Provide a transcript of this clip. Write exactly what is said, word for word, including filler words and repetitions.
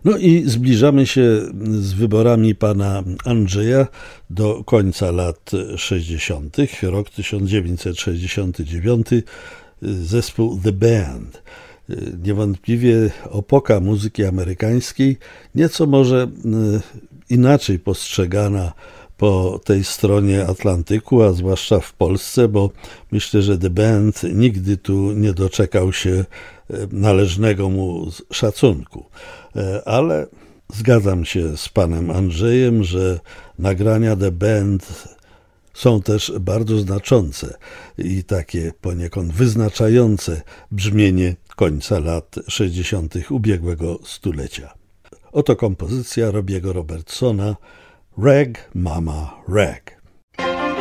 No i zbliżamy się z wyborami pana Andrzeja do końca lat sześćdziesiątych. Rok tysiąc dziewięćset sześćdziesiąty dziewiąty. Zespół The Band. Niewątpliwie epoka muzyki amerykańskiej, nieco może inaczej postrzegana po tej stronie Atlantyku, a zwłaszcza w Polsce, bo myślę, że The Band nigdy tu nie doczekał się należnego mu szacunku. Ale zgadzam się z panem Andrzejem, że nagrania The Band są też bardzo znaczące i takie poniekąd wyznaczające brzmienie końca lat sześćdziesiątych ubiegłego stulecia. Oto kompozycja Robiego Robertsona Rag Mama Rag.